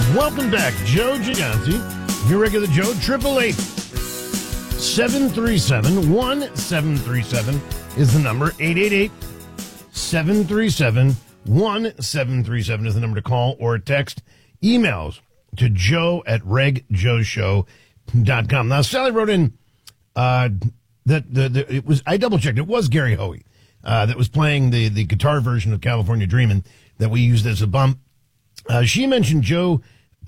Welcome back, Joe Gigante, your regular Joe, 888-737-1737 is the number, 888-737-1737 is the number to call or text. Emails to joe@regjoeshow.com. Now, Sally wrote in that it was, I double-checked, it was Gary Hoey that was playing the guitar version of California Dreamin' that we used as a bump. She mentioned Joe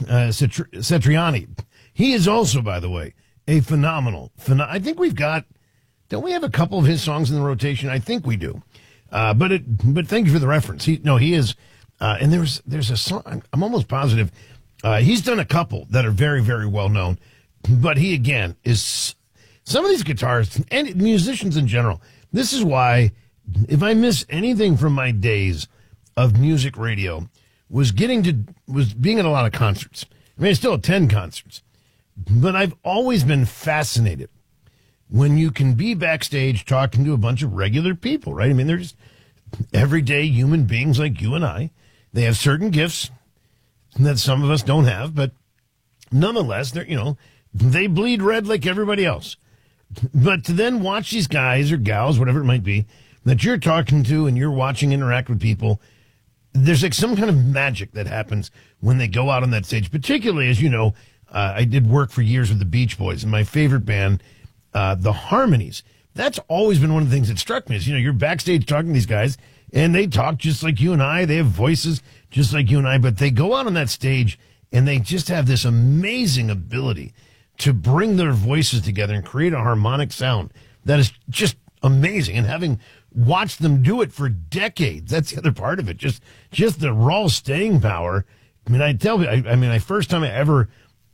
Satriani. He is also, by the way, a phenomenal. I think we've got. Don't we have a couple of his songs in the rotation? I think we do. But thank you for the reference. He is. And there's a song. I'm almost positive. He's done a couple that are very, very well known. But he again is some of these guitarists and musicians in general. This is why, if I miss anything from my days of music radio, was being at a lot of concerts. I mean, I still attend concerts, but I've always been fascinated when you can be backstage talking to a bunch of regular people, right? I mean, they're just everyday human beings like you and I. They have certain gifts that some of us don't have, but nonetheless, they bleed red like everybody else. But to then watch these guys or gals, whatever it might be, that you're talking to and you're watching interact with people, there's like some kind of magic that happens when they go out on that stage, particularly, as you know, I did work for years with the Beach Boys, and my favorite band, the Harmonies. That's always been one of the things that struck me is, you're backstage talking to these guys, and they talk just like you and I. They have voices just like you and I, but they go out on that stage, and they just have this amazing ability to bring their voices together and create a harmonic sound that is just amazing. And having watched them do it for decades, that's the other part of it. Just the raw staying power. I mean, I first time I ever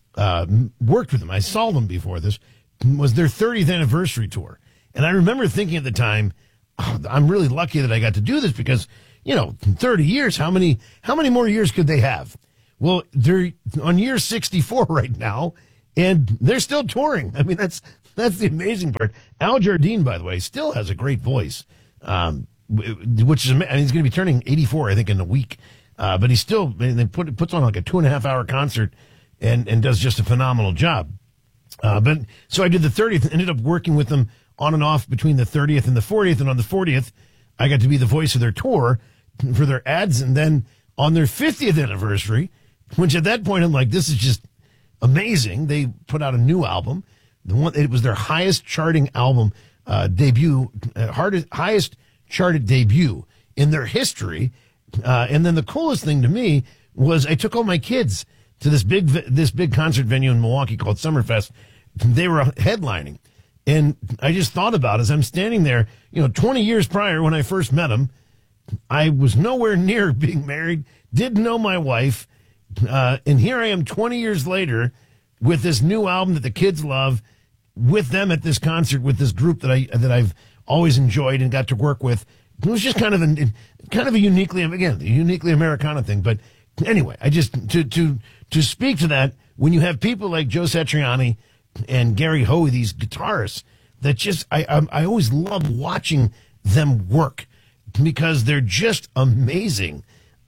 worked with them, I saw them before this, was their 30th anniversary tour. And I remember thinking at the time, I'm really lucky that I got to do this because, 30 years, how many more years could they have? Well, they're on year 64 right now, and they're still touring. I mean, that's the amazing part. Al Jardine, by the way, still has a great voice, which is, and he's going to be turning 84, I think, in a week. But he's still, puts on like a 2.5-hour concert and does just a phenomenal job. But so I did the 30th, ended up working with them on and off between the 30th and the 40th. And on the 40th, I got to be the voice of their tour for their ads. And then on their 50th anniversary, which at that point I'm like, this is just amazing. They put out a new album. It was their highest charting album debut, highest charted debut in their history. And then the coolest thing to me was I took all my kids to this big concert venue in Milwaukee called Summerfest. They were headlining. And I just thought about it as I'm standing there, 20 years prior when I first met him, I was nowhere near being married, didn't know my wife. And here I am 20 years later with this new album that the kids love, with them at this concert with this group that I've always enjoyed and got to work with. It was just kind of a uniquely Americana thing. But anyway, I just, to speak to that, when you have people like Joe Satriani and Gary Hoey, these guitarists that just, I always love watching them work because they're just amazing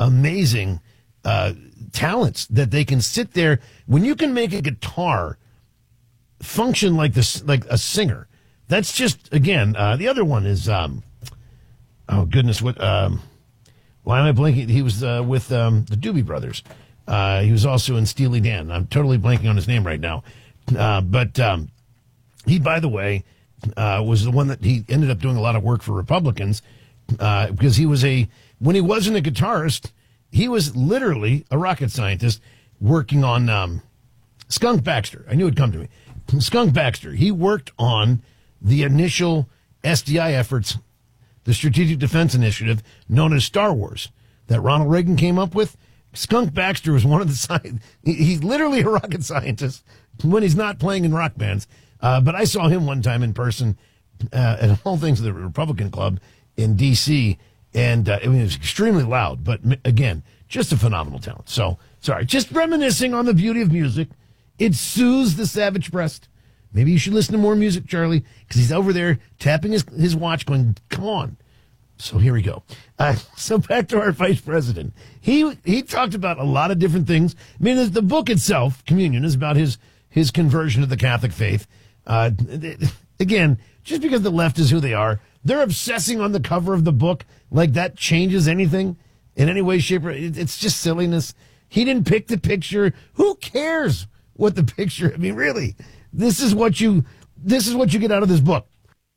talents that they can sit there. When you can make a guitar function like this, like a singer, that's just, again, the other one is, oh goodness, why am I blanking? He was with the Doobie Brothers. He was also in Steely Dan. I'm totally blanking on his name right now. But he, by the way, was the one that he ended up doing a lot of work for Republicans because when he wasn't a guitarist, he was literally a rocket scientist working on Skunk Baxter. I knew it'd come to me. Skunk Baxter. He worked on the initial SDI efforts, the Strategic Defense Initiative, known as Star Wars, that Ronald Reagan came up with. Skunk Baxter was one of the he's literally a rocket scientist when he's not playing in rock bands. But I saw him one time in person at All Things the Republican Club in D.C., and it was extremely loud. But again, just a phenomenal talent. So, sorry, just reminiscing on the beauty of music. It soothes the savage breast. Maybe you should listen to more music, Charlie, because he's over there tapping his watch going, come on. So here we go. So back to our vice president. He talked about a lot of different things. I mean, the book itself, Communion, is about his conversion to the Catholic faith. Again, just because the left is who they are, they're obsessing on the cover of the book like that changes anything in any way, shape, or it's just silliness. He didn't pick the picture. Who cares what the picture? I mean, really, this is what you get out of this book.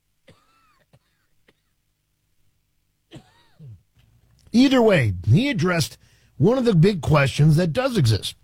Either way, he addressed one of the big questions that does exist.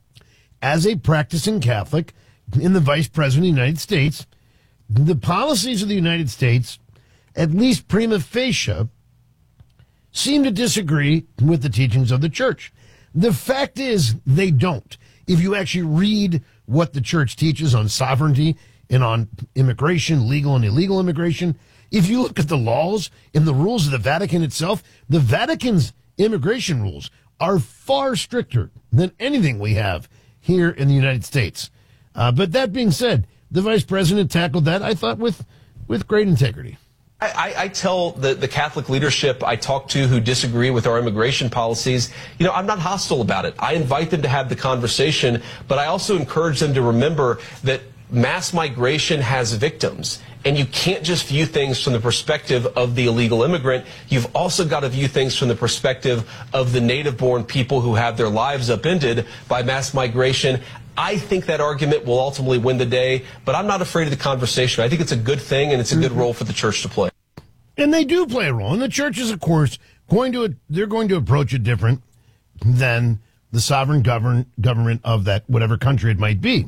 As a practicing Catholic in the Vice President of the United States, the policies of the United States, at least prima facie, seem to disagree with the teachings of the Church. The fact is, they don't. If you actually read what the Church teaches on sovereignty and on immigration, legal and illegal immigration, if you look at the laws and the rules of the Vatican itself, the Vatican's immigration rules are far stricter than anything we have here in the United States. But that being said, the vice president tackled that, I thought, with great integrity. I tell the Catholic leadership I talk to who disagree with our immigration policies, I'm not hostile about it. I invite them to have the conversation, but I also encourage them to remember that mass migration has victims. And you can't just view things from the perspective of the illegal immigrant. You've also got to view things from the perspective of the native-born people who have their lives upended by mass migration. I think that argument will ultimately win the day, but I'm not afraid of the conversation. I think it's a good thing, and it's a good role for the Church to play. And they do play a role. And the Church is, of course, going to approach it different than the sovereign government of that whatever country it might be.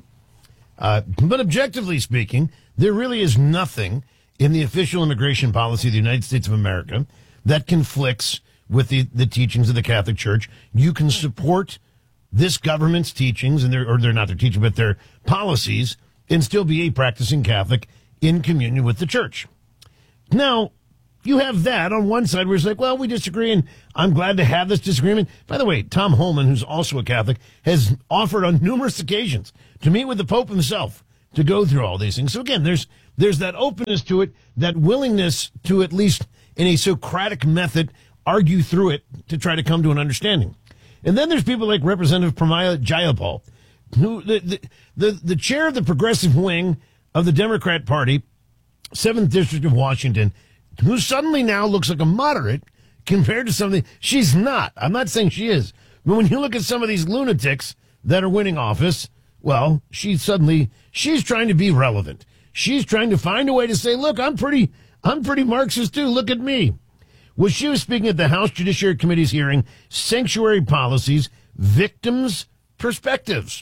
But objectively speaking, there really is nothing in the official immigration policy of the United States of America that conflicts with the teachings of the Catholic Church. You can support this government's teachings, and they're not their teaching, but their policies, and still be a practicing Catholic in communion with the Church. Now, you have that on one side where it's like, well, we disagree, and I'm glad to have this disagreement. By the way, Tom Holman, who's also a Catholic, has offered on numerous occasions to meet with the Pope himself to go through all these things. So again, there's that openness to it, that willingness to, at least in a Socratic method, argue through it to try to come to an understanding. And then there's people like Representative Pramila Jayapal, who the chair of the progressive wing of the Democrat Party, 7th District of Washington, who suddenly now looks like a moderate compared to something. She's not. I'm not saying she is. But when you look at some of these lunatics that are winning office, well, she's trying to be relevant. She's trying to find a way to say, look, I'm pretty Marxist too. Look at me. Well, she was speaking at the House Judiciary Committee's hearing, Sanctuary Policies, Victims' Perspectives.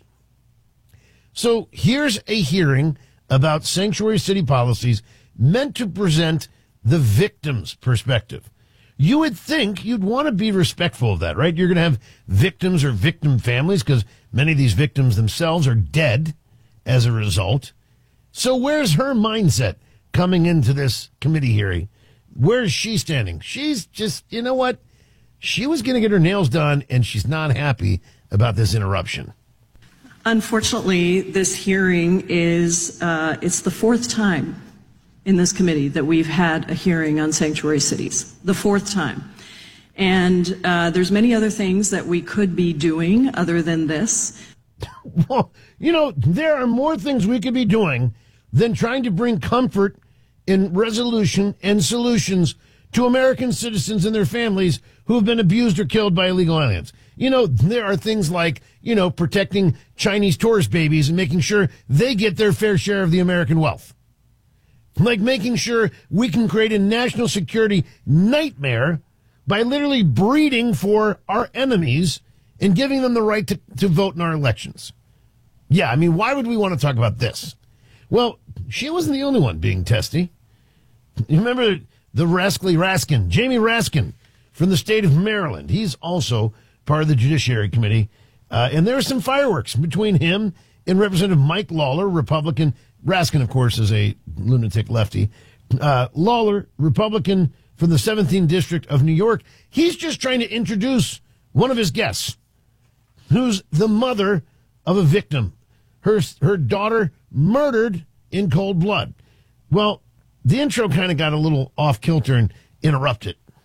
So here's a hearing about sanctuary city policies meant to present the victim's perspective. You would think you'd want to be respectful of that, right? You're going to have victims or victim families because many of these victims themselves are dead as a result. So where's her mindset coming into this committee hearing? Where's she standing? She's just, you know what? She was going to get her nails done, and she's not happy about this interruption. Unfortunately, this hearing is, it's the fourth time in this committee that we've had a hearing on sanctuary cities. The fourth time. And there's many other things that we could be doing other than this. Well, there are more things we could be doing than trying to bring comfort in resolution and solutions to American citizens and their families who have been abused or killed by illegal aliens. There are things like, protecting Chinese tourist babies and making sure they get their fair share of the American wealth. Like making sure we can create a national security nightmare by literally breeding for our enemies and giving them the right to vote in our elections. Yeah, I mean, why would we want to talk about this? Well, she wasn't the only one being testy. You remember the rascally Raskin, Jamie Raskin from the state of Maryland. He's also part of the Judiciary Committee. And there are some fireworks between him and Representative Mike Lawler, Republican. Raskin, of course, is a lunatic lefty. Lawler, Republican from the 17th District of New York. He's just trying to introduce one of his guests, who's the mother of a victim. Her daughter murdered in cold blood. Well, the intro kind of got a little off kilter and interrupted.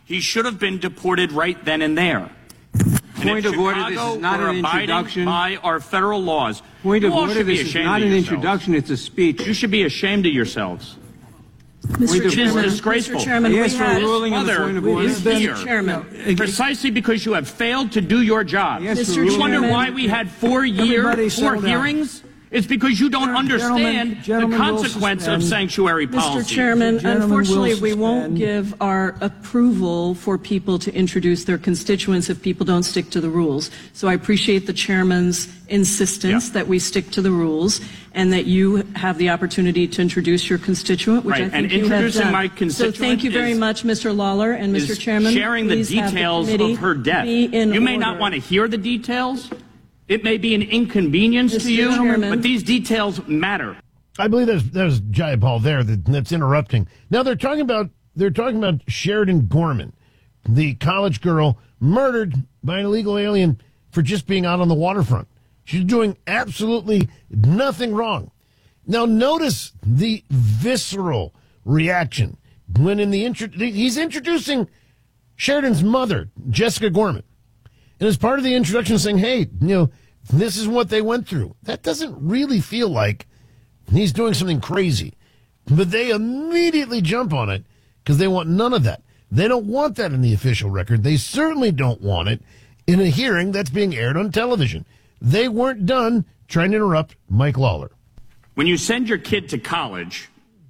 He should have been deported right then and there. Point of order, this is not an introduction. By our federal laws. Point of order, this is not an introduction, it's a speech. You should be ashamed of yourselves. Mr. Chairman, disgraceful. Mr. Chairman, Yes, for ruling on the point of order. Mr. Chairman. Precisely because you have failed to do your job. Yes, Mr. You wonder Chairman. why we had 4 Everybody years, 4 settle down. hearings? It's because you don't understand gentlemen the will consequence of suspend. sanctuary policy. Mr. Chairman, Gentlemen unfortunately, will we won't suspend. give our approval for people to introduce their constituents if people don't stick to the rules. So I appreciate the chairman's insistence Yeah. that we stick to the rules and that you have the opportunity to introduce your constituent, which Right, I think and you have introducing done. my So constituent thank you very is- much, Mr. Lawler and Mr. is Chairman. sharing the please have details committee of her death. be in You may order. not want to hear the details. It may be an inconvenience to Mr. you, Chairman. but these details matter. I believe there's Jayapal there that's interrupting. Now they're talking about Sheridan Gorman, the college girl murdered by an illegal alien for just being out on the waterfront. She's doing absolutely nothing wrong. Now notice the visceral reaction when he's introducing Sheridan's mother, Jessica Gorman. And as part of the introduction saying, hey, this is what they went through. That doesn't really feel like he's doing something crazy. But they immediately jump on it because they want none of that. They don't want that in the official record. They certainly don't want it in a hearing that's being aired on television. They weren't done trying to interrupt Mike Lawler. When you send your kid to college,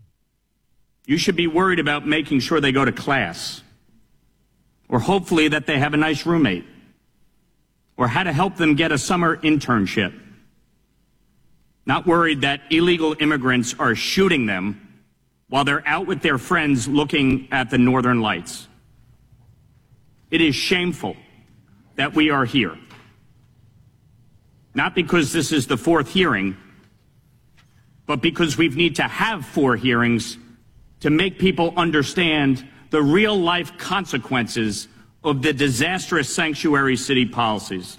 you should be worried about making sure they go to class, or hopefully that they have a nice roommate, or how to help them get a summer internship. Not worried that illegal immigrants are shooting them while they're out with their friends looking at the Northern Lights. It is shameful that we are here. Not because this is the 4th hearing, but because we need to have 4 hearings to make people understand the real life consequences of the disastrous sanctuary city policies.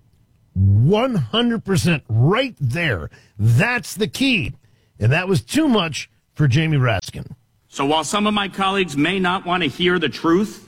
100% right there. That's the key. And that was too much for Jamie Raskin. So while some of my colleagues may not want to hear the truth,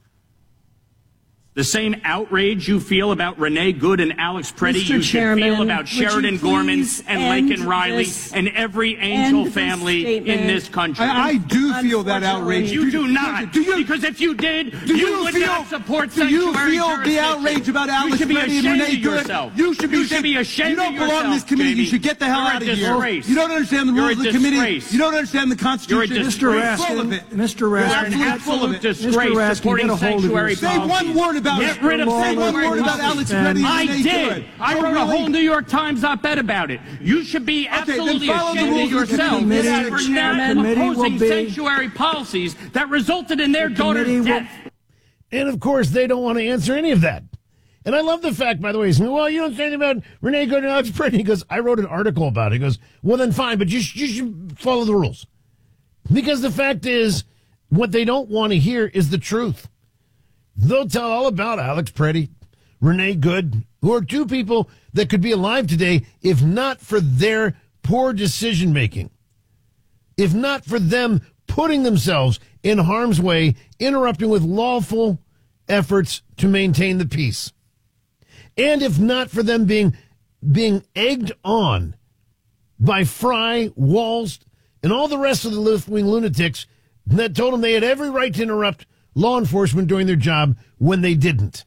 the same outrage you feel about Renee Good andAlex Preddy, Mr. you should Chairman, feel about would you Sheridan Gorman please and end Laken Riley this- and every Angel end this family statement? in this country. I do feel that outrage. You do not. Do you- because if you did, Do you would not support Do you sanctuary feel the jurisdiction. outrage about You Alex should be Reddy and ashamed Renee of Good? yourself. You should be ashamed You don't of belong in yourself, this committee. Jamie. You should get the hell You're out of a here. disgrace. You don't understand the You're rules a of the committee. disgrace. You don't understand the Constitution. You're a disgrace. Full of it. Mr. You're Raskin, an absolute disgrace supporting get a hold of sanctuary yourself. Say policies. one word about Get it. rid of Say one sanctuary word about policies. Alex Reddy and I Renee did. Good. I Oh, wrote a really? whole New York Times op-ed about it. You should be absolutely then follow the ashamed of rules of the yourself committee. for Mr. not Chairman, opposing will be- sanctuary policies that resulted in their The committee daughter's will- death. And of course, they don't want to answer any of that. And I love the fact, by the way, he's saying, well, you don't say anything about Renee Good and Alex Preddy. He goes, I wrote an article about it. He goes, well, then fine, but you should follow the rules. Because the fact is, what they don't want to hear is the truth. They'll tell all about Alex Preddy, Renee Good, who are 2 people that could be alive today if not for their poor decision making. If not for them putting themselves in harm's way, interrupting with lawful efforts to maintain the peace. And if not for them being egged on by Fry, Walz, and all the rest of the left-wing lunatics that told them they had every right to interrupt law enforcement doing their job when they didn't.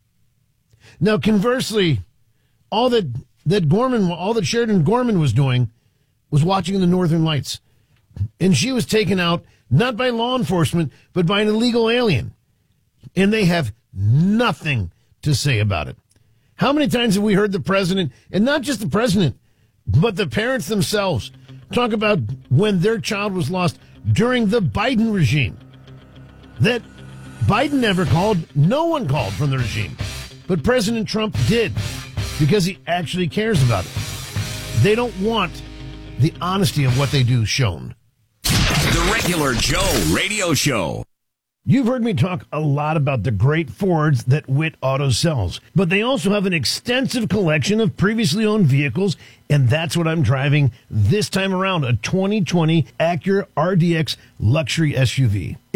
Now, conversely, all that Sheridan Gorman was doing was watching the Northern Lights. And she was taken out not by law enforcement, but by an illegal alien. And they have nothing to say about it. How many times have we heard the president, and not just the president, but the parents themselves, talk about when their child was lost during the Biden regime? That Biden never called, no one called from the regime. But President Trump did, because he actually cares about it. They don't want the honesty of what they do shown. The Regular Joe Radio Show. You've heard me talk a lot about the great Fords that Witt Auto sells, but they also have an extensive collection of previously owned vehicles, and that's what I'm driving this time around, a 2020 Acura RDX luxury SUV.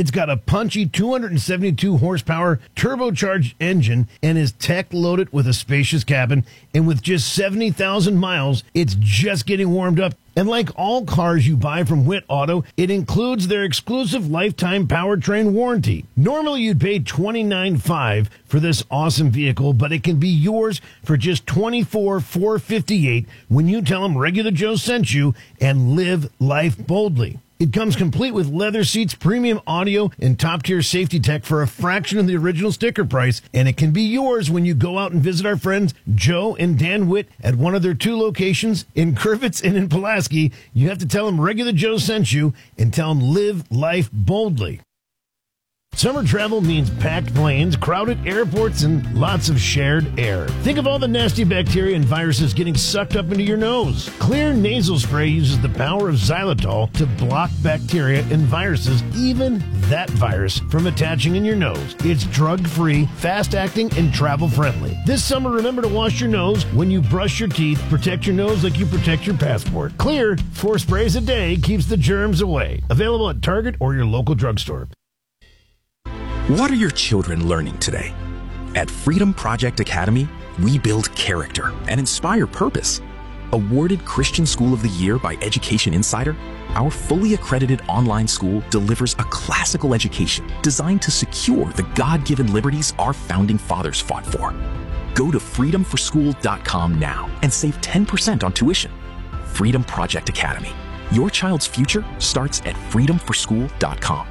It's got a punchy 272 horsepower turbocharged engine and is tech loaded with a spacious cabin. And with just 70,000 miles, it's just getting warmed up. And like all cars you buy from Witt Auto, it includes their exclusive lifetime powertrain warranty. Normally you'd pay $29,500 for this awesome vehicle, but it can be yours for just $24,458 when you tell them Regular Joe sent you and live life boldly. It comes complete with leather seats, premium audio, and top-tier safety tech for a fraction of the original sticker price, and it can be yours when you go out and visit our friends Joe and Dan Witt at one of their 2 locations in Crivitz and in Pulaski. You have to tell them Regular Joe sent you and tell them live life boldly. Summer travel means packed planes, crowded airports, and lots of shared air. Think of all the nasty bacteria and viruses getting sucked up into your nose. Clear nasal spray uses the power of xylitol to block bacteria and viruses, even that virus, from attaching in your nose. It's drug-free, fast-acting, and travel-friendly. This summer, remember to wash your nose when you brush your teeth. Protect your nose like you protect your passport. Clear, 4 sprays a day keeps the germs away. Available at Target or your local drugstore. What are your children learning today? At Freedom Project Academy, we build character and inspire purpose. Awarded Christian School of the Year by Education Insider, our fully accredited online school delivers a classical education designed to secure the God-given liberties our founding fathers fought for. Go to freedomforschool.com now and save 10% on tuition. Freedom Project Academy. Your child's future starts at freedomforschool.com.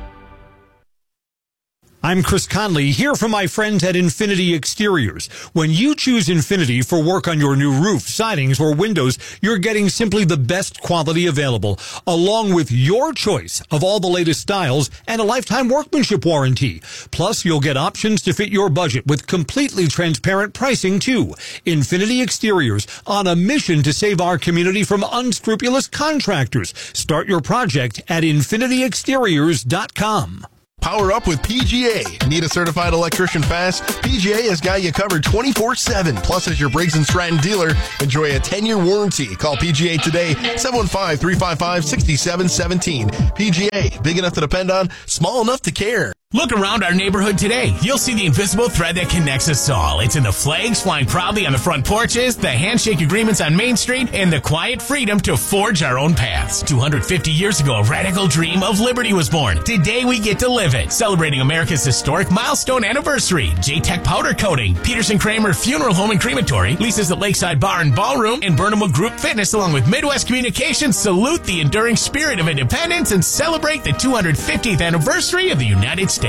I'm Chris Conley, here from my friends at Infinity Exteriors. When you choose Infinity for work on your new roof, sidings, or windows, you're getting simply the best quality available, along with your choice of all the latest styles and a lifetime workmanship warranty. Plus, you'll get options to fit your budget with completely transparent pricing, too. Infinity Exteriors, on a mission to save our community from unscrupulous contractors. Start your project at infinityexteriors.com. Power up with PGA. Need a certified electrician fast? PGA has got you covered 24/7. Plus, as your Briggs & Stratton dealer, enjoy a 10-year warranty. Call PGA today, 715-355-6717. PGA, big enough to depend on, small enough to care. Look around our neighborhood today. You'll see the invisible thread that connects us all. It's in the flags flying proudly on the front porches, the handshake agreements on Main Street, and the quiet freedom to forge our own paths. 250 years ago, a radical dream of liberty was born. Today, we get to live it. Celebrating America's historic milestone anniversary. J-Tech Powder Coating, Peterson Kramer Funeral Home and Crematory, Lisa's at Lakeside Bar and Ballroom, and Burnham Group Fitness, along with Midwest Communications, salute the enduring spirit of independence and celebrate the 250th anniversary of the United States.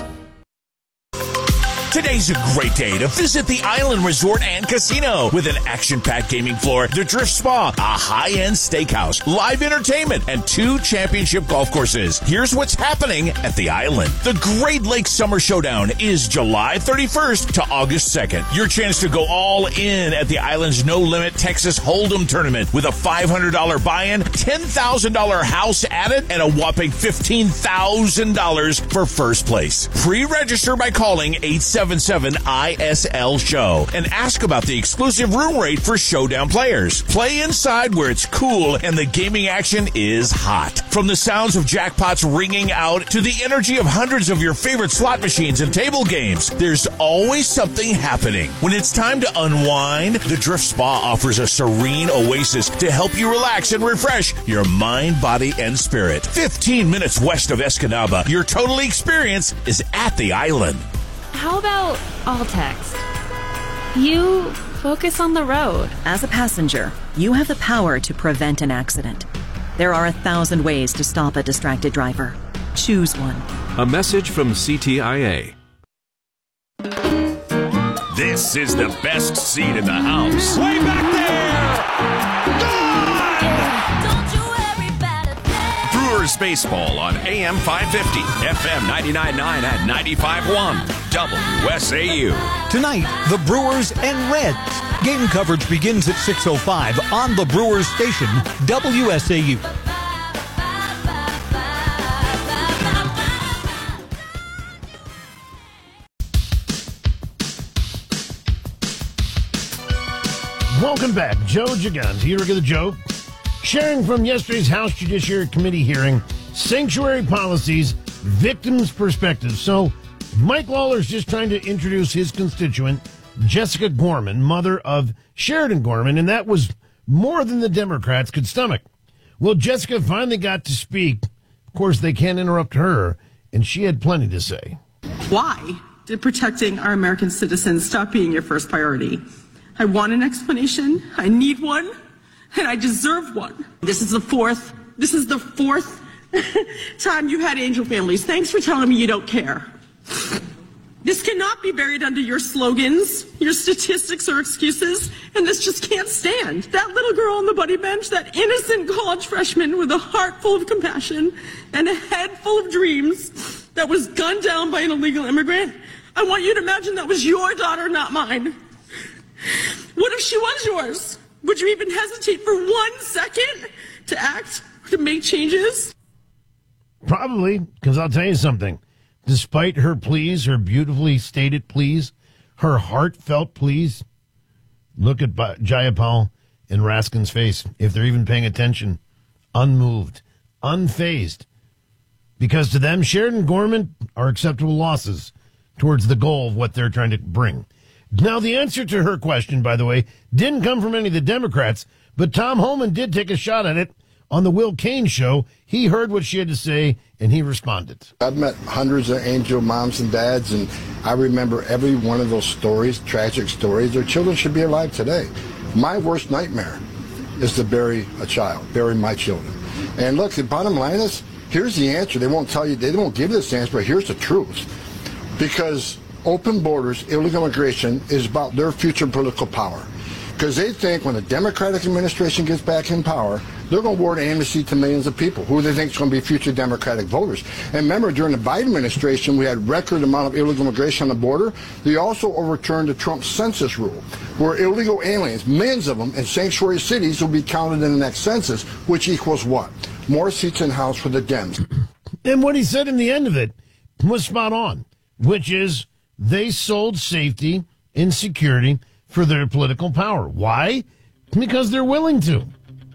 Today's a great day to visit the Island Resort and Casino with an action-packed gaming floor, the Drift Spa, a high-end steakhouse, live entertainment, and 2 championship golf courses. Here's what's happening at the Island. The Great Lakes Summer Showdown is July 31st to August 2nd. Your chance to go all in at the Island's no-limit Texas Hold'em tournament with a $500 buy-in, $10,000 house added, and a whopping $15,000 for first place. Pre-register by calling 877-ISL-SHOW and ask about the exclusive room rate for Showdown players. Play inside where it's cool and the gaming action is hot. From the sounds of jackpots ringing out to the energy of hundreds of your favorite slot machines and table games, there's always something happening. When it's time to unwind, the Drift Spa offers a serene oasis to help you relax and refresh your mind, body, and spirit. 15 minutes west of Escanaba, your total experience is at the Island. How about all text? You focus on the road. As a passenger, you have the power to prevent an accident. There are 1,000 ways to stop a distracted driver. Choose one. A message from CTIA. This is the best seat in the house. Way back there! Brewers baseball on AM 550, FM 99.9 and 95.1, WSAU. Tonight, the Brewers and Reds. Game coverage begins at 6:05 on the Brewers station, WSAU. Welcome back. Joe Gigante here, Regular Joe, sharing from yesterday's House Judiciary Committee hearing, sanctuary policies victim's perspective. So Mike Lawler's just trying to introduce his constituent, Jessica Gorman, mother of Sheridan Gorman, and that was more than the Democrats could stomach. Well, Jessica finally got to speak. Of course, they can't interrupt her, and she had plenty to say. Why did protecting our American citizens stop being your first priority? I want an explanation, I need one, and I deserve one. This is the fourth time you had angel families. Thanks for telling me you don't care. This cannot be buried under your slogans, your statistics or excuses, and this just can't stand. That little girl on the buddy bench, that innocent college freshman with a heart full of compassion and a head full of dreams that was gunned down by an illegal immigrant, I want you to imagine that was your daughter, not mine. What if she was yours? Would you even hesitate for 1 second to act, to make changes? Probably, because I'll tell you something. Despite her pleas, her beautifully stated pleas, her heartfelt pleas, look at Jayapal and Raskin's face, if they're even paying attention, unmoved, unfazed. Because to them, Sheridan Gorman are acceptable losses towards the goal of what they're trying to bring. Now, the answer to her question, by the way, didn't come from any of the Democrats, but Tom Homan did take a shot at it on the Will Cain show. He heard what she had to say, and he responded. I've met hundreds of angel moms and dads, and I remember every one of those stories, tragic stories. Their children should be alive today. My worst nightmare is to bury a child, bury my children. And look, the bottom line is, here's the answer. They won't tell you, they won't give you this answer, but here's the truth. Because open borders, illegal immigration is about their future political power. Because they think when the Democratic administration gets back in power, they're going to award amnesty to millions of people who they think is going to be future Democratic voters. And remember, during the Biden administration, we had record amount of illegal immigration on the border. They also overturned the Trump census rule, where illegal aliens, millions of them, in sanctuary cities will be counted in the next census, which equals what? More seats in House for the Dems. And what he said in the end of it was spot on, which is they sold safety and security for their political power. Why? Because they're willing to.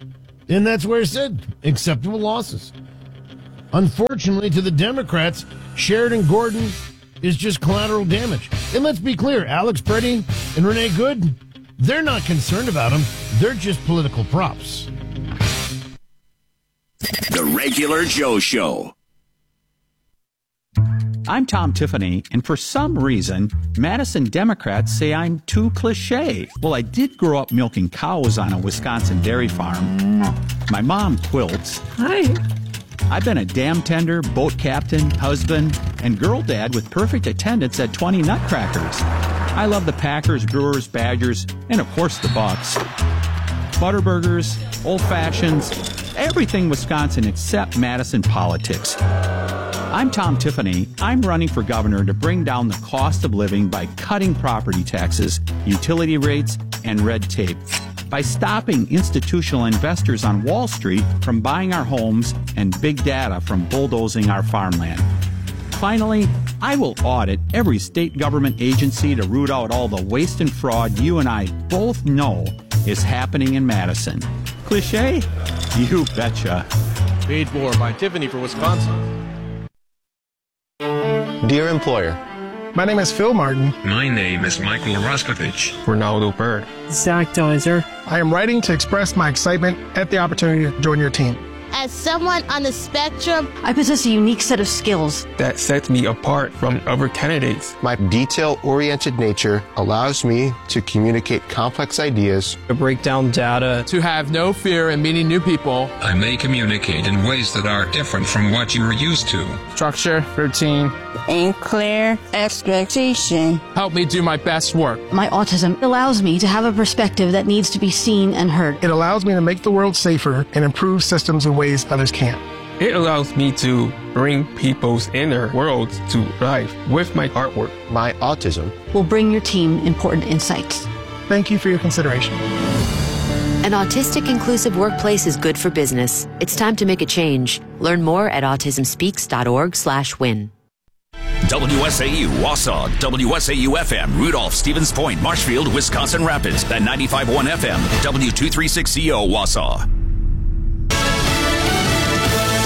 And that's where it said acceptable losses. Unfortunately, to the Democrats, Sheridan Gordon is just collateral damage. And let's be clear, Alex Preddy and Renee Good, they're not concerned about him. They're just political props. The Regular Joe Show. I'm Tom Tiffany, and for some reason, Madison Democrats say I'm too cliche. Well, I did grow up milking cows on a Wisconsin dairy farm. My mom quilts. Hi. I've been a dam tender, boat captain, husband, and girl dad with perfect attendance at 20 Nutcrackers. I love the Packers, Brewers, Badgers, and of course the Bucks. Butterburgers, old fashions, everything Wisconsin except Madison politics. I'm Tom Tiffany. I'm running for governor to bring down the cost of living by cutting property taxes, utility rates, and red tape. By stopping institutional investors on Wall Street from buying our homes and big data from bulldozing our farmland. Finally, I will audit every state government agency to root out all the waste and fraud you and I both know is happening in Madison. Cliché? You betcha. Paid for by Tiffany for Wisconsin. Dear employer, my name is Phil Martin. My name is Michael Roskovich. Ronaldo Bird. Zach Deiser. I am writing to express my excitement at the opportunity to join your team. As someone on the spectrum, I possess a unique set of skills that sets me apart from other candidates. My detail-oriented nature allows me to communicate complex ideas, to break down data, to have no fear in meeting new people. I may communicate in ways that are different from what you are used to. Structure, routine, and clear expectation. Help me do my best work. My autism allows me to have a perspective that needs to be seen and heard. It allows me to make the world safer and improve systems in ways others can't. It allows me to bring people's inner worlds to life with my artwork. My autism will bring your team important insights. Thank you for your consideration. An autistic inclusive workplace is good for business. It's time to make a change. Learn more at autismspeaks.org/win. WSAU, Wausau, WSAU-FM, Rudolph, Stevens Point, Marshfield, Wisconsin Rapids, and 95.1 FM, W236CO, Wausau.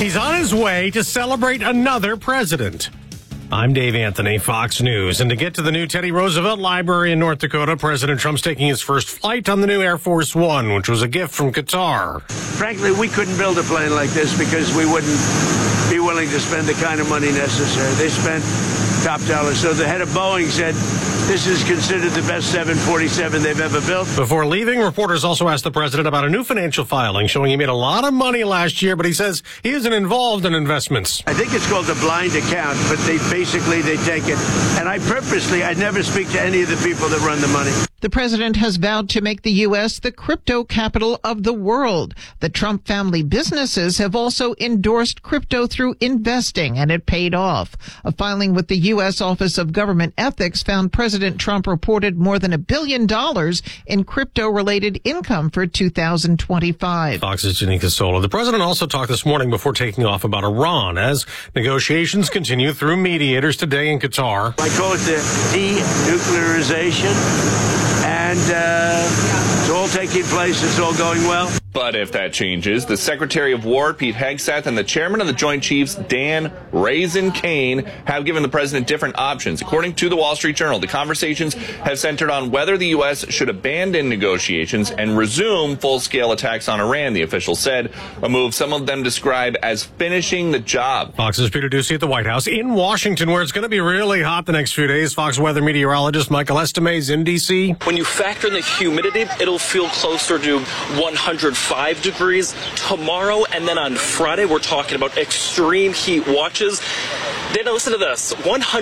He's on his way to celebrate another president. I'm Dave Anthony, Fox News. And to get to the new Teddy Roosevelt Library in North Dakota, President Trump's taking his first flight on the new Air Force One, which was a gift from Qatar. Frankly, we couldn't build a plane like this because we wouldn't be willing to spend the kind of money necessary. They spent top dollar. So the head of Boeing said this is considered the best 747 they've ever built. Before leaving, reporters also asked the president about a new financial filing showing he made a lot of money last year, but he says he isn't involved in investments. I think it's called a blind account, but they take it. And I never speak to any of the people that run the money. The president has vowed to make the U.S. the crypto capital of the world. The Trump family businesses have also endorsed crypto through investing, and it paid off. A filing with the U.S. Office of Government Ethics found President Trump reported more than $1 billion in crypto-related income for 2025. Fox's Janine Casola. The president also talked this morning before taking off about Iran as negotiations continue through mediators today in Qatar. I call it the denuclearization. And it's all taking place. It's all going well. But if that changes, the Secretary of War, Pete Hegseth, and the Chairman of the Joint Chiefs, Dan Raisin Kane, have given the president different options. According to the Wall Street Journal, the conversations have centered on whether the U.S. should abandon negotiations and resume full-scale attacks on Iran, the official said, a move some of them describe as finishing the job. Fox's Peter Ducey at the White House in Washington, where it's going to be really hot the next few days. Fox weather meteorologist Michael Estime is in D.C. When you factor in the humidity, it'll feel closer to 105 degrees tomorrow, and then on Friday we're talking about extreme heat watches. Dana, listen to this.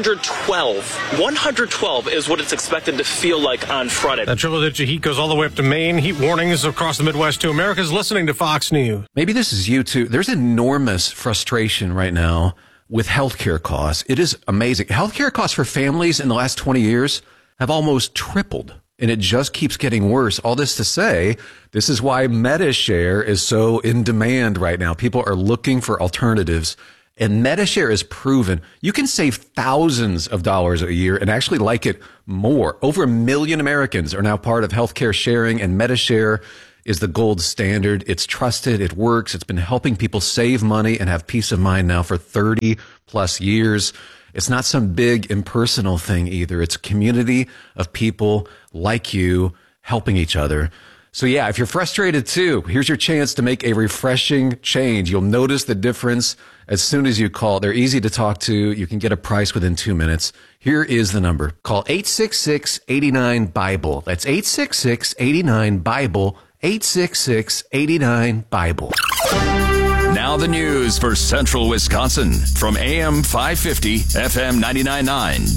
112 is what it's expected to feel like on Friday. That triple-digit heat goes all the way up to Maine. Heat warnings across the Midwest too. America's listening to Fox News. Maybe this is you too. There's enormous frustration right now with healthcare costs. It is amazing. Healthcare costs for families in the last 20 years have almost tripled. And it just keeps getting worse. All this to say, this is why MediShare is so in demand right now. People are looking for alternatives. And MediShare is proven you can save thousands of dollars a year and actually like it more. Over 1 million Americans are now part of healthcare sharing, and MediShare is the gold standard. It's trusted. It works. It's been helping people save money and have peace of mind now for 30 plus years. It's not some big impersonal thing either. It's a community of people like you helping each other. So yeah, if you're frustrated too, here's your chance to make a refreshing change. You'll notice the difference as soon as you call. They're easy to talk to. You can get a price within 2 minutes. Here is the number. Call 866-89-BIBLE. That's 866-89-BIBLE. 866-89-BIBLE. Now the news for Central Wisconsin from AM 550, FM 99.9,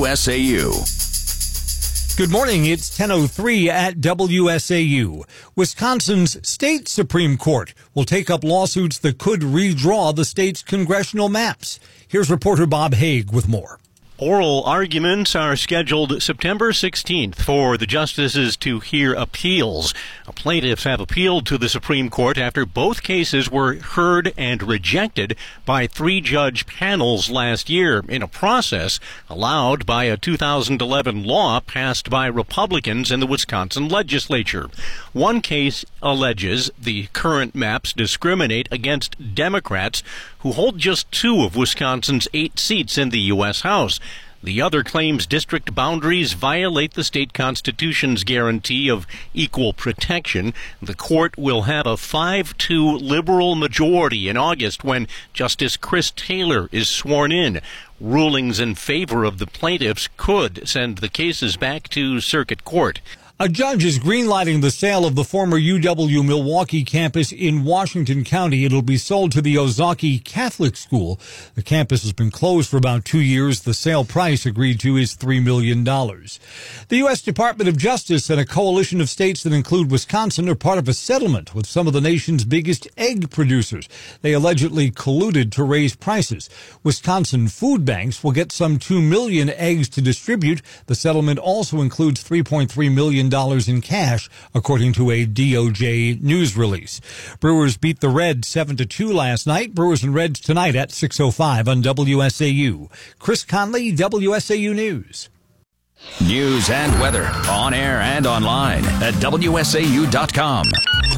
WSAU. Good morning. It's 10:03 at WSAU. Wisconsin's state Supreme Court will take up lawsuits that could redraw the state's congressional maps. Here's reporter Bob Haig with more. Oral arguments are scheduled September 16th for the justices to hear appeals. Plaintiffs have appealed to the Supreme Court after both cases were heard and rejected by 3-judge panels last year in a process allowed by a 2011 law passed by Republicans in the Wisconsin legislature. One case alleges the current maps discriminate against Democrats who hold just 2 of Wisconsin's 8 seats in the U.S. House. The other claims district boundaries violate the state constitution's guarantee of equal protection. The court will have a 5-2 liberal majority in August when Justice Chris Taylor is sworn in. Rulings in favor of the plaintiffs could send the cases back to circuit court. A judge is greenlighting the sale of the former UW-Milwaukee campus in Washington County. It'll be sold to the Ozaukee Catholic School. The campus has been closed for about 2 years. The sale price agreed to is $3 million. The U.S. Department of Justice and a coalition of states that include Wisconsin are part of a settlement with some of the nation's biggest egg producers. They allegedly colluded to raise prices. Wisconsin food banks will get some 2 million eggs to distribute. The settlement also includes $3.3 million in cash, according to a DOJ news release. Brewers beat the Reds 7-2 last night. Brewers and Reds tonight at 6:05 on WSAU. Chris Conley, WSAU News. News and weather on air and online at WSAU.com.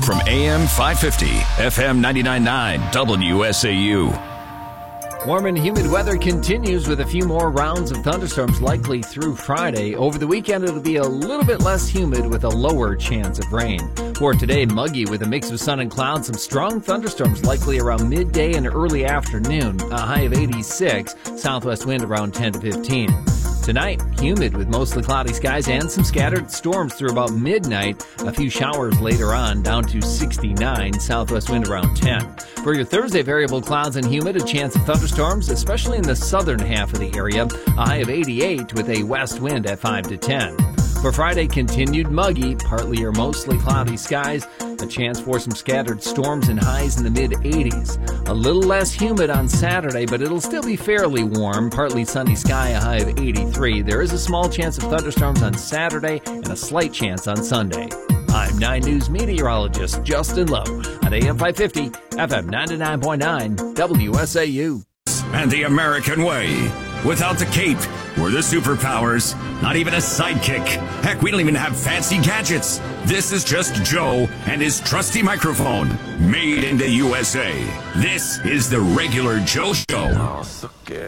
From AM 550, FM 99.9, WSAU. Warm and humid weather continues with a few more rounds of thunderstorms likely through Friday. Over the weekend, it'll be a little bit less humid with a lower chance of rain. For today, muggy with a mix of sun and clouds. Some strong thunderstorms likely around midday and early afternoon. A high of 86, southwest wind around 10 to 15. Tonight, humid with mostly cloudy skies and some scattered storms through about midnight. A few showers later on, down to 69, southwest wind around 10. For your Thursday, variable clouds and humid, a chance of thunderstorms, especially in the southern half of the area. A high of 88 with a west wind at 5 to 10. For Friday, continued muggy, partly or mostly cloudy skies. A chance for some scattered storms and highs in the mid-80s. A little less humid on Saturday, but it'll still be fairly warm. Partly sunny sky, a high of 83. There is a small chance of thunderstorms on Saturday and a slight chance on Sunday. I'm 9 News meteorologist Justin Lowe at AM 550, FM 99.9, WSAU. And the American way. Without the cape or the superpowers, not even a sidekick. Heck, we don't even have fancy gadgets. This is just Joe and his trusty microphone, made in the USA. This is the Regular Joe Show. Oh, so good.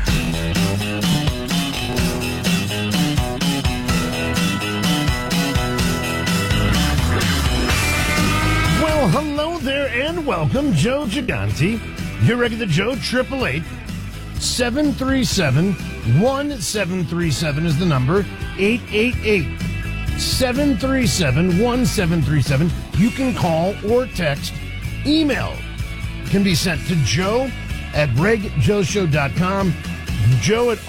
Well, hello there and welcome, Joe Gigante. Your regular Joe, 888-737-1737 is the number. 888-737-1737. You can call or text. Email can be sent to Joe at regjoeshow.com. Joe at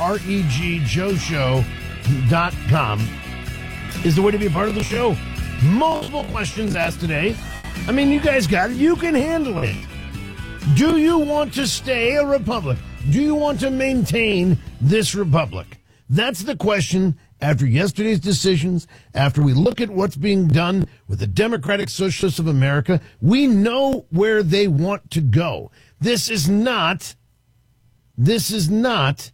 regjoeshow.com is the way to be a part of the show. Multiple questions asked today. I mean, you guys got it. You can handle it. Do you want to stay a republic? Do you want to maintain this republic? That's the question after yesterday's decisions, after we look at what's being done with the Democratic Socialists of America. We know where they want to go. This is not new. This is not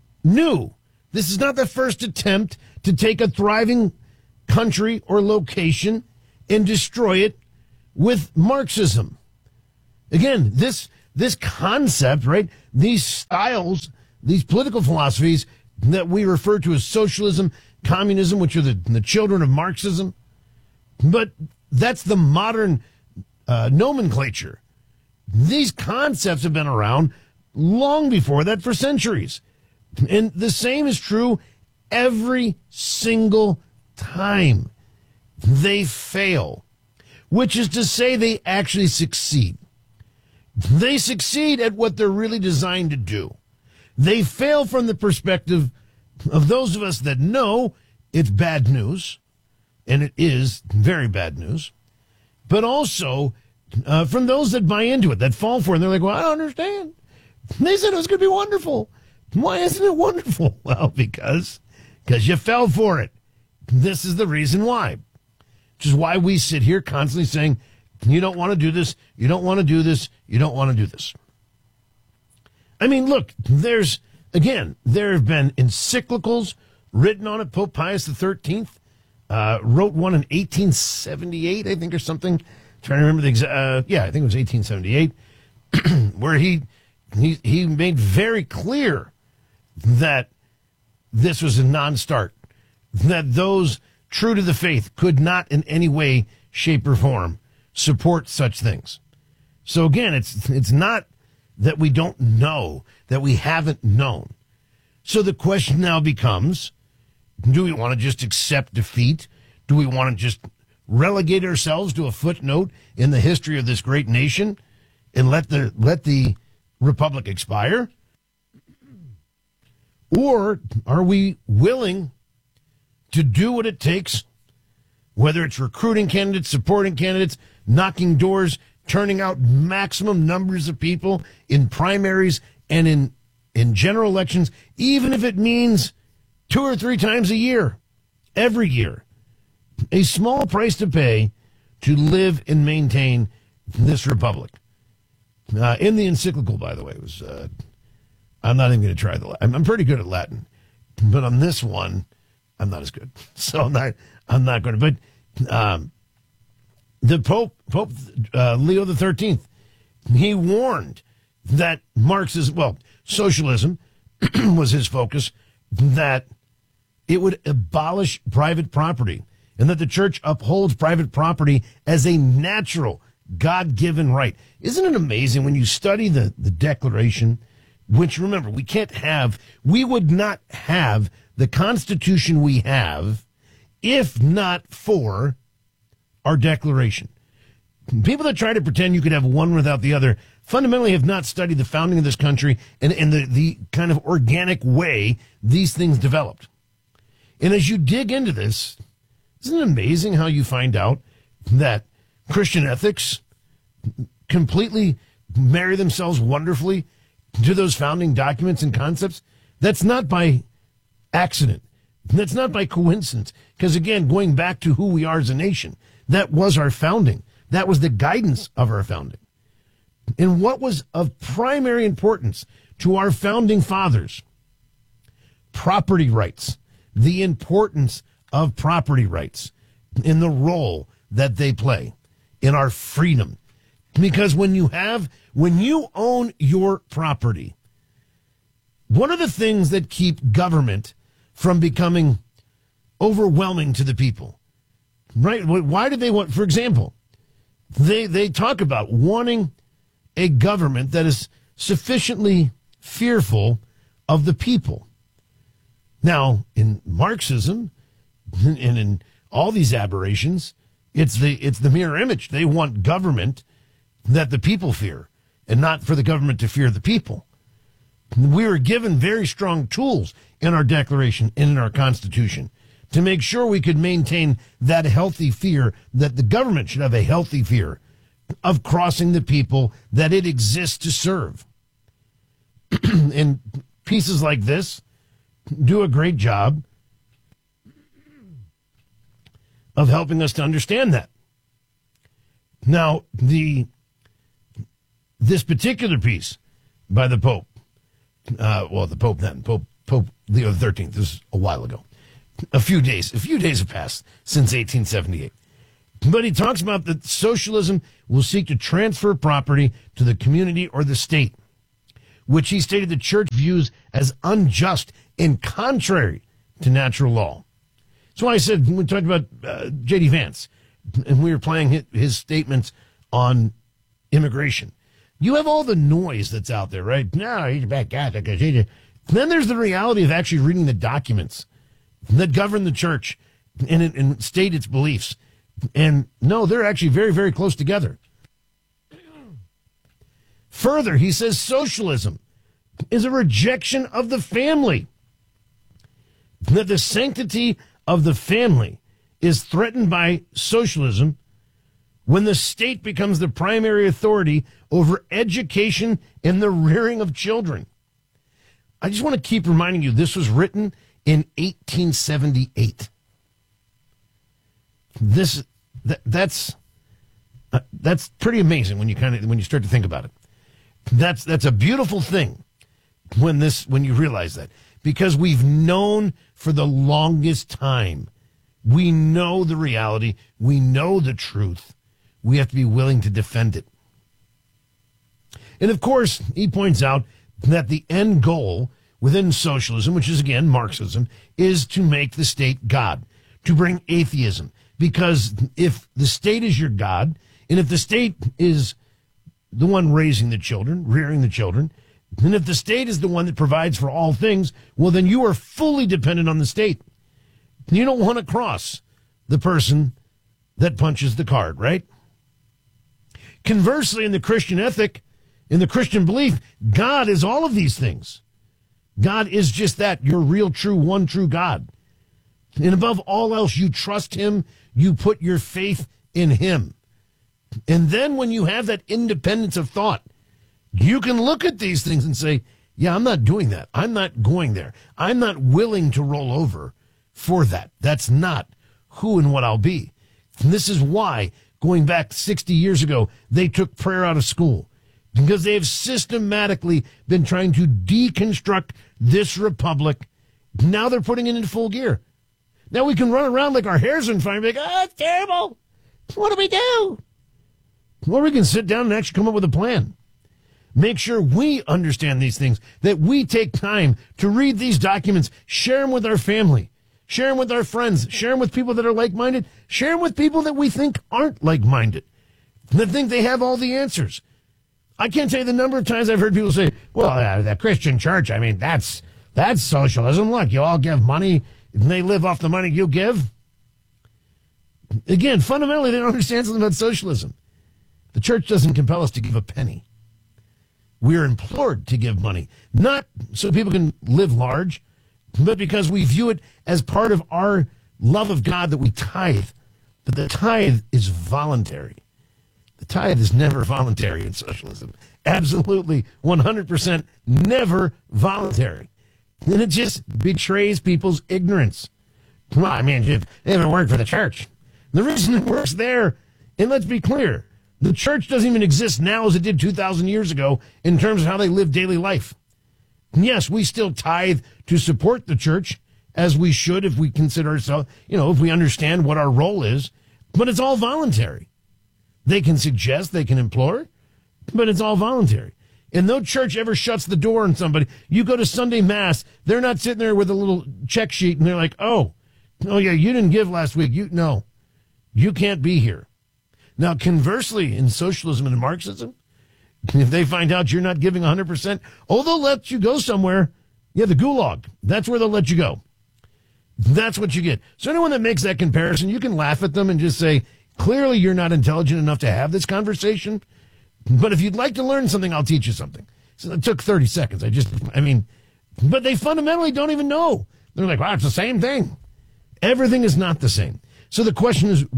the first attempt to take a thriving country or location and destroy it with Marxism. Again, this concept, right? These styles, these political philosophies that we refer to as socialism, communism, which are the children of Marxism. But that's the modern nomenclature. These concepts have been around long before that, for centuries. And the same is true every single time. They fail, which is to say they actually succeed. They succeed at what they're really designed to do. They fail from the perspective of those of us that know it's bad news, and it is very bad news, but also from those that buy into it, that fall for it, and they're like, well, I don't understand. They said it was going to be wonderful. Why isn't it wonderful? Well, because you fell for it. This is the reason why. Which is why we sit here constantly saying, you don't want to do this, you don't want to do this, you don't want to do this. I mean, look, there have been encyclicals written on it. Pope Pius XIII wrote one in 1878, I think, or something. I'm trying to remember the exact, I think it was 1878, where he made very clear that this was a non-start, that those true to the faith could not in any way, shape, or form support such things. So again, it's not that we don't know, that we haven't known. So the question now becomes, do we want to just accept defeat? Do we want to just relegate ourselves to a footnote in the history of this great nation and let the republic expire? Or are we willing to do what it takes, whether it's recruiting candidates, supporting candidates, knocking doors, turning out maximum numbers of people in primaries and in general elections, even if it means 2 or 3 times a year, every year. A small price to pay to live and maintain this republic. In the encyclical, by the way, it was, I'm not even going to try I'm pretty good at Latin, but on this one, I'm not as good. So I'm not going to, but The Pope Leo XIII, he warned that socialism was his focus, that it would abolish private property, and that the church upholds private property as a natural, God-given right. Isn't it amazing when you study the Declaration, which, remember, we would not have the Constitution we have if not for our Declaration. People that try to pretend you could have one without the other fundamentally have not studied the founding of this country and the kind of organic way these things developed. And as you dig into this, isn't it amazing how you find out that Christian ethics completely marry themselves wonderfully to those founding documents and concepts? That's not by accident. That's not by coincidence. Because again, going back to who we are as a nation, that was our founding. That was the guidance of our founding. And what was of primary importance to our founding fathers? Property rights. The importance of property rights in the role that they play in our freedom. Because when you own your property, one of the things that keep government from becoming overwhelming to the people, right? Why do they want, for example, they talk about wanting a government that is sufficiently fearful of the people. Now, in Marxism and in all these aberrations, it's the mirror image. They want government that the people fear and not for the government to fear the people. We were given very strong tools in our Declaration and in our Constitution to make sure we could maintain that healthy fear, that the government should have a healthy fear of crossing the people that it exists to serve. And pieces like this do a great job of helping us to understand that. Now, this particular piece by the Pope, Pope Leo XIII, this is a while ago. A few days have passed since 1878. But he talks about that socialism will seek to transfer property to the community or the state, which he stated the church views as unjust and contrary to natural law. So I said, when we talked about J.D. Vance, and we were playing his statements on immigration, you have all the noise that's out there, right? No, he's a bad Catholic. Then there's the reality of actually reading the documents that govern the church and state its beliefs. And no, they're actually very, very close together. Further, he says socialism is a rejection of the family. That the sanctity of the family is threatened by socialism when the state becomes the primary authority over education and the rearing of children. I just want to keep reminding you, this was written in 1878. That's pretty amazing when you start to think about it. That's a beautiful thing when you realize that, because we've known for the longest time. We know the reality. We know the truth. We have to be willing to defend it. And of course, he points out that the end goal within socialism, which is again Marxism, is to make the state God, to bring atheism. Because if the state is your God, and if the state is the one raising the children, rearing the children, and if the state is the one that provides for all things, well, then you are fully dependent on the state. You don't want to cross the person that punches the card, right? Conversely, in the Christian ethic, in the Christian belief, God is all of these things. God is just that, your real, true, one true God. And above all else, you trust him, you put your faith in him. And then when you have that independence of thought, you can look at these things and say, yeah, I'm not doing that. I'm not going there. I'm not willing to roll over for that. That's not who and what I'll be. And this is why, going back 60 years ago, they took prayer out of school. Because they have systematically been trying to deconstruct this republic. Now they're putting it into full gear. Now we can run around like our hair's on fire and be like, oh, it's terrible. What do we do? Well, we can sit down and actually come up with a plan. Make sure we understand these things, that we take time to read these documents, share them with our family, share them with our friends, share them with people that are like-minded, share them with people that we think aren't like-minded, that think they have all the answers. I can't tell you the number of times I've heard people say, well, the Christian church, I mean, that's socialism. Look, you all give money, and they live off the money you give. Again, fundamentally, they don't understand something about socialism. The church doesn't compel us to give a penny. We're implored to give money, not so people can live large, but because we view it as part of our love of God that we tithe. But the tithe is voluntary. The tithe is never voluntary in socialism. Absolutely, 100% never voluntary. And it just betrays people's ignorance. Well, I mean, it doesn't work for the church. The reason it works there, and let's be clear, the church doesn't even exist now as it did 2,000 years ago in terms of how they live daily life. And yes, we still tithe to support the church, as we should if we consider ourselves, if we understand what our role is, but it's all voluntary. They can suggest, they can implore, but it's all voluntary. And no church ever shuts the door on somebody. You go to Sunday Mass, they're not sitting there with a little check sheet and they're like, oh yeah, you didn't give last week. No, you can't be here. Now, conversely, in socialism and in Marxism, if they find out you're not giving 100%, they'll let you go somewhere. Yeah, the gulag. That's where they'll let you go. That's what you get. So anyone that makes that comparison, you can laugh at them and just say, clearly you're not intelligent enough to have this conversation. But if you'd like to learn something, I'll teach you something. So it took 30 seconds. But they fundamentally don't even know. They're like, wow, it's the same thing. Everything is not the same. So the question is,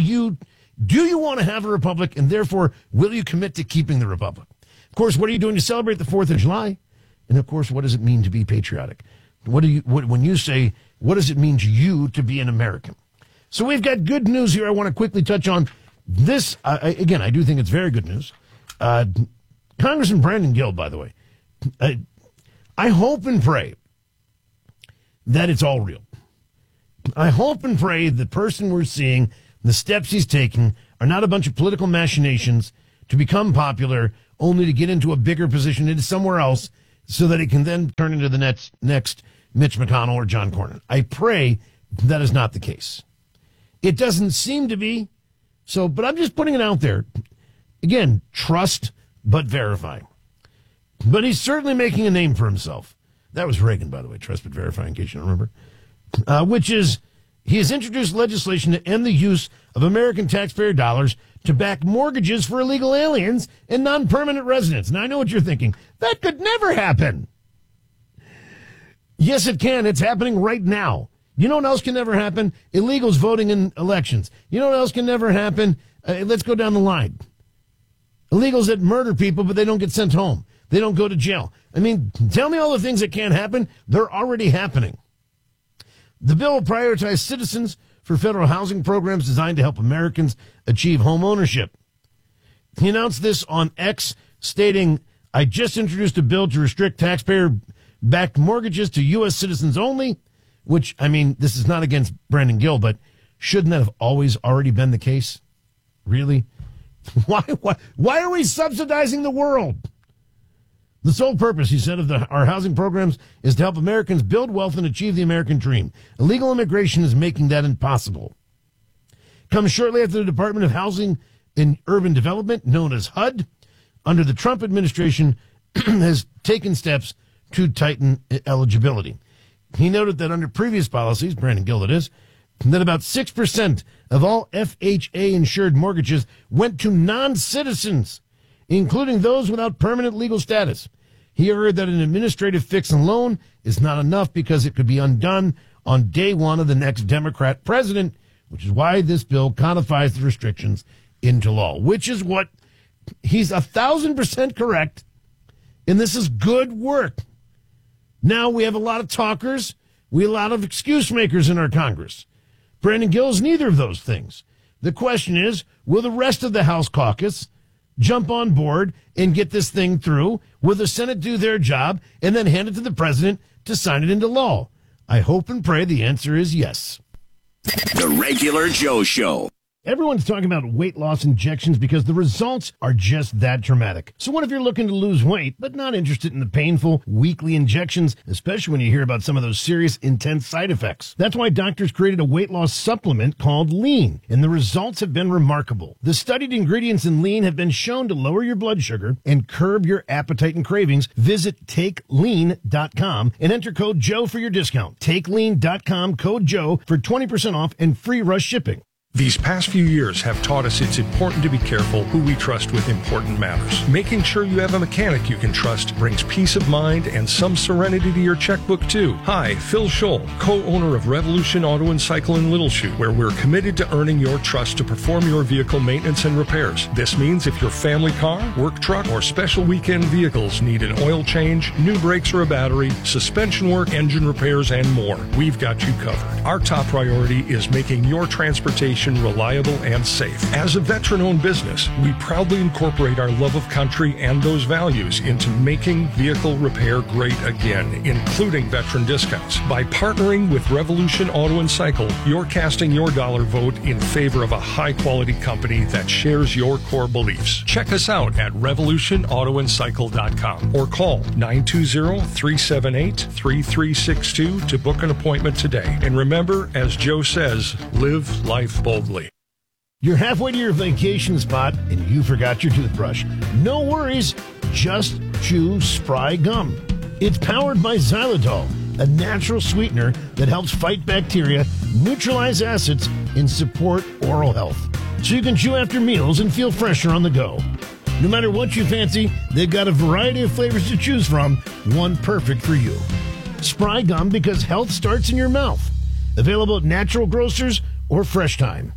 do you want to have a republic, and therefore, will you commit to keeping the republic? Of course, what are you doing to celebrate the 4th of July? And of course, what does it mean to be patriotic? When you say, what does it mean to you to be an American? So we've got good news here. I want to quickly touch on this. Again, I do think it's very good news. Congressman Brandon Gill, by the way, I hope and pray that it's all real. I hope and pray the person we're seeing, the steps he's taking, are not a bunch of political machinations to become popular, only to get into a bigger position into somewhere else so that it can then turn into the next Mitch McConnell or John Cornyn. I pray that is not the case. It doesn't seem to be, but I'm just putting it out there. Again, trust but verify. But he's certainly making a name for himself. That was Reagan, by the way, trust but verify, in case you don't remember. Which is, he has introduced legislation to end the use of American taxpayer dollars to back mortgages for illegal aliens and non-permanent residents. Now, I know what you're thinking. That could never happen. Yes, it can. It's happening right now. You know what else can never happen? Illegals voting in elections. You know what else can never happen? Let's go down the line. Illegals that murder people, but they don't get sent home. They don't go to jail. I mean, tell me all the things that can't happen. They're already happening. The bill will prioritize citizens for federal housing programs designed to help Americans achieve home ownership. He announced this on X, stating, I just introduced a bill to restrict taxpayer-backed mortgages to U.S. citizens only, which, this is not against Brandon Gill, but shouldn't that have always already been the case? Really? Why are we subsidizing the world? The sole purpose, he said, of our housing programs is to help Americans build wealth and achieve the American dream. Illegal immigration is making that impossible. Comes shortly after the Department of Housing and Urban Development, known as HUD, under the Trump administration, has taken steps to tighten eligibility. He noted that under previous policies, Brandon Gill it is, that about 6% of all FHA-insured mortgages went to non-citizens, including those without permanent legal status. He heard that an administrative fix and loan is not enough because it could be undone on day one of the next Democrat president, which is why this bill codifies the restrictions into law, which is what he's 1,000% correct. And this is good work. Now we have a lot of talkers. We have a lot of excuse makers in our Congress. Brandon Gill is neither of those things. The question is, will the rest of the House caucus jump on board and get this thing through? Will the Senate do their job and then hand it to the president to sign it into law? I hope and pray the answer is yes. The Regular Joe Show. Everyone's talking about weight loss injections because the results are just that dramatic. So what if you're looking to lose weight, but not interested in the painful weekly injections, especially when you hear about some of those serious, intense side effects? That's why doctors created a weight loss supplement called Lean, and the results have been remarkable. The studied ingredients in Lean have been shown to lower your blood sugar and curb your appetite and cravings. Visit TakeLean.com and enter code Joe for your discount. TakeLean.com, code Joe for 20% off and free rush shipping. These past few years have taught us it's important to be careful who we trust with important matters. Making sure you have a mechanic you can trust brings peace of mind and some serenity to your checkbook, too. Hi, Phil Scholl, co-owner of Revolution Auto and Cycle in Little Chute, where we're committed to earning your trust to perform your vehicle maintenance and repairs. This means if your family car, work truck, or special weekend vehicles need an oil change, new brakes or a battery, suspension work, engine repairs, and more, we've got you covered. Our top priority is making your transportation reliable and safe. As a veteran-owned business, we proudly incorporate our love of country and those values into making vehicle repair great again, including veteran discounts. By partnering with Revolution Auto and Cycle, you're casting your dollar vote in favor of a high-quality company that shares your core beliefs. Check us out at revolutionautoandcycle.com or call 920-378-3362 to book an appointment today. And remember, as Joe says, live life boldly. You're halfway to your vacation spot and you forgot your toothbrush. No worries, just chew Spry Gum. It's powered by xylitol, a natural sweetener that helps fight bacteria, neutralize acids, and support oral health. So you can chew after meals and feel fresher on the go. No matter what you fancy, they've got a variety of flavors to choose from, one perfect for you. Spry Gum, because health starts in your mouth. Available at natural grocers or Fresh Time.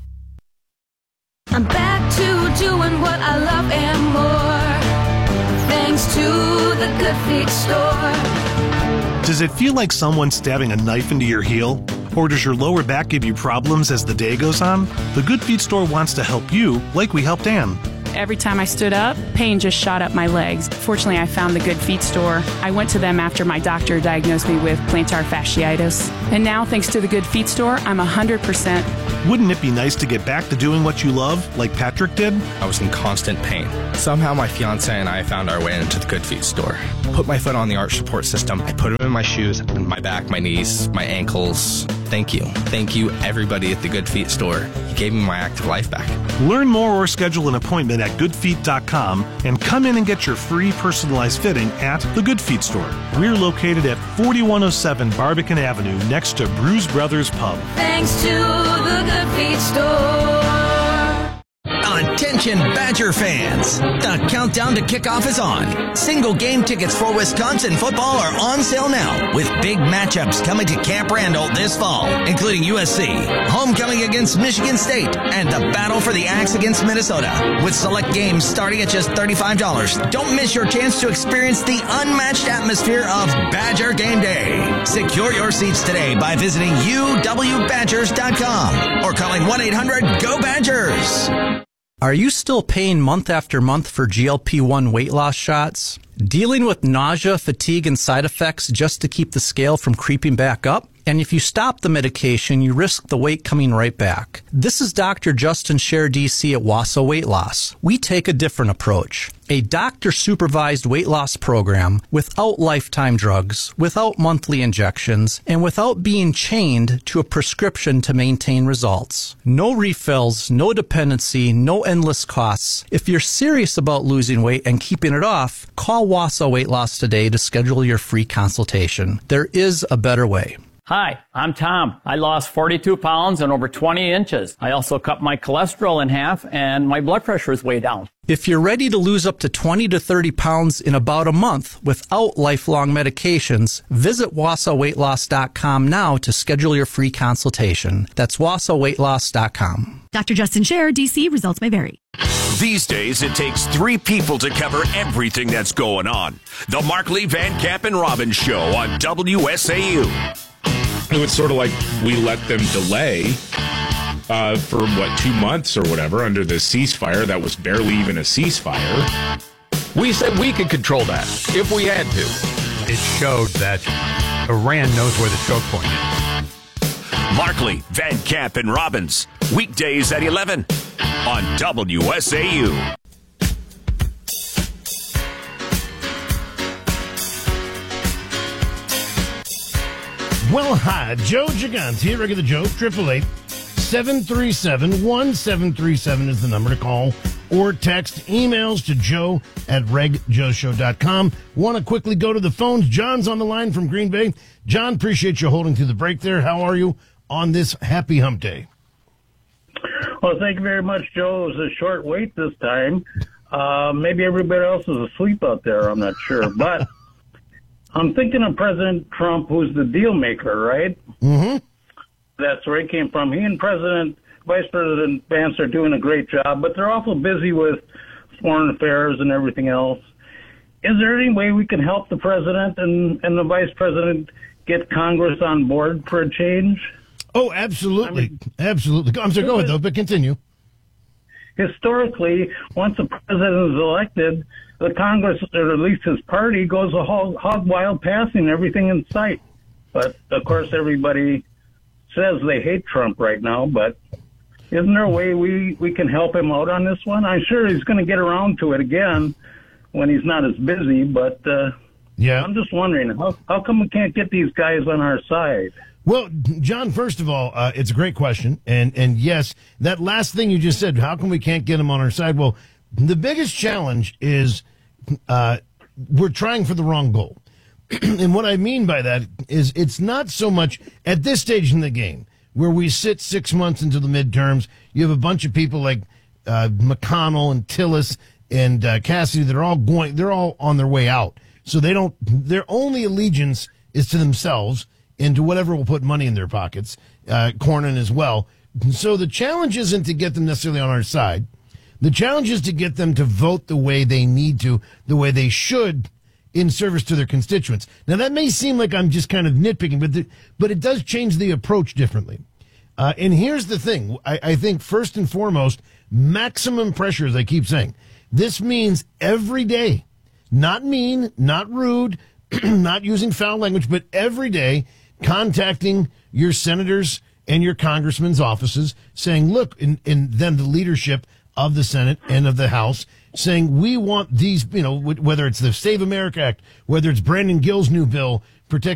I'm back to doing what I love and more, thanks to the Good Feet store. Does it feel like someone's stabbing a knife into your heel? Or does your lower back give you problems as the day goes on? The Good Feet store wants to help you like we helped Ann. Every time I stood up, pain just shot up my legs. Fortunately, I found the Good Feet store. I went to them after my doctor diagnosed me with plantar fasciitis. And now, thanks to the Good Feet store, I'm 100%. Wouldn't it be nice to get back to doing what you love, like Patrick did? I was in constant pain. Somehow my fiance and I found our way into the Good Feet store. Put my foot on the arch support system. I put them in my shoes, my back, my knees, my ankles. Thank you. Thank you, everybody at the Good Feet store. You gave me my active life back. Learn more or schedule an appointment at goodfeet.com and come in and get your free personalized fitting at the Good Feet store. We're located at 4107 Barbican Avenue next to Bruise Brothers Pub. Thanks to the Good Feet store. Attention Badger fans! The countdown to kickoff is on. Single game tickets for Wisconsin football are on sale now, with big matchups coming to Camp Randall this fall, including USC, homecoming against Michigan State, and the battle for the Axe against Minnesota. With select games starting at just $35, don't miss your chance to experience the unmatched atmosphere of Badger Game Day. Secure your seats today by visiting uwbadgers.com or calling 1-800-GO-BADGERS. Are you still paying month after month for GLP-1 weight loss shots? Dealing with nausea, fatigue, and side effects just to keep the scale from creeping back up? And if you stop the medication, you risk the weight coming right back. This is Dr. Justin Scher, DC at Wausau Weight Loss. We take a different approach. A doctor-supervised weight loss program without lifetime drugs, without monthly injections, and without being chained to a prescription to maintain results. No refills, no dependency, no endless costs. If you're serious about losing weight and keeping it off, call Wausau Weight Loss today to schedule your free consultation. There is a better way. Hi, I'm Tom. I lost 42 pounds and over 20 inches. I also cut my cholesterol in half and my blood pressure is way down. If you're ready to lose up to 20 to 30 pounds in about a month without lifelong medications, visit WausauWeightLoss.com now to schedule your free consultation. That's WausauWeightLoss.com. Dr. Justin Scher, DC. Results may vary. These days, it takes 3 people to cover everything that's going on. The Mark Lee, Van Camp, and Robbins Show on WSAU. It's sort of like we let them delay for, 2 months or whatever under the ceasefire that was barely even a ceasefire. We said we could control that if we had to. It showed that Iran knows where the choke point is. Markley, Van Camp, and Robbins. Weekdays at 11 on WSAU. Well, hi, Joe Gigante here, regular Joe, 888-737-1737 is the number to call or text. Emails to joe@regjoeshow.com. Want to quickly go to the phones. John's on the line from Green Bay. John, appreciate you holding through the break there. How are you on this happy hump day? Well, thank you very much, Joe. It was a short wait this time. Maybe everybody else is asleep out there. I'm not sure. But I'm thinking of President Trump, who's the deal maker, right? Mm-hmm. That's where he came from. He and Vice President Vance are doing a great job, but they're awful busy with foreign affairs and everything else. Is there any way we can help the president and the vice president get Congress on board for a change? Oh, absolutely. Absolutely. I'm sorry, go ahead, though, but continue. Historically, once a president is elected, the Congress, or at least his party, goes a hog wild, passing everything in sight. But, of course, everybody says they hate Trump right now, but isn't there a way we can help him out on this one? I'm sure he's going to get around to it again when he's not as busy, but yeah, I'm just wondering, how come we can't get these guys on our side? Well, John, first of all, it's a great question. And yes, that last thing you just said, how come we can't get them on our side? Well, the biggest challenge is we're trying for the wrong goal. And what I mean by that is it's not so much at this stage in the game where we sit 6 months into the midterms. You have a bunch of people like McConnell and Tillis and Cassidy that are they're all on their way out. So their only allegiance is to themselves and to whatever will put money in their pockets, Cornyn as well. So the challenge isn't to get them necessarily on our side. The challenge is to get them to vote the way they need to, the way they should, in service to their constituents. Now, that may seem like I'm just kind of nitpicking, but it does change the approach differently. And here's the thing. I think, first and foremost, maximum pressure, as I keep saying. This means every day, not mean, not rude, not using foul language, but every day, contacting your senators and your congressmen's offices saying, look, and then the leadership of the Senate and of the House saying, we want these, whether it's the Save America Act, whether it's Brandon Gill's new bill, protect